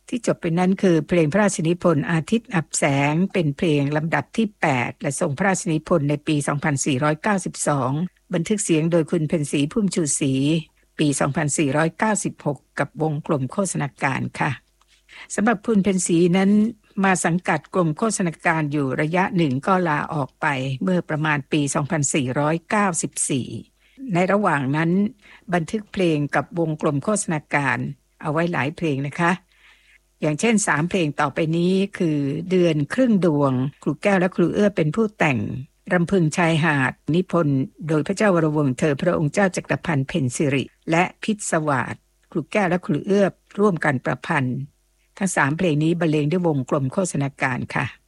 ที่จบไปนั้นคือเพลงพระราชนิพนธ์อาทิตย์อับแสงเป็นเพลงลำดับที่8และทรงพระราชนิพนธ์ในปี 2492 บันทึกเสียงโดยคุณเพ็ญศรีพุ่มชูศรีปี 2496 กับวงกลมโฆษณาการค่ะสำหรับคุณเพ็ญศรีนั้นมาสังกัดกรมโฆษณาการอยู่ระยะหนึ่งก็ลาออกไปเมื่อประมาณปี 2494 ในระหว่างนั้นบันทึกเพลงกับวงกลมโฆษณาการเอาไว้หลายเพลงนะคะอย่างเช่น3เพลงต่อไปนี้คือเดือนครึ่งดวงครูแก้วและครูเอื้อเป็นผู้แต่งรำพึงชายหาดนิพนธ์โดยพระเจ้าวรวงศ์เธอพระองค์เจ้าจักรพันธ์เพ็ญสิริและพิศวาสครูแก้วและครูเอื้อร่วมกันประพันธ์ทั้ง3เพลงนี้บรรเลงด้วยวงกลมโฆษณาการค่ะ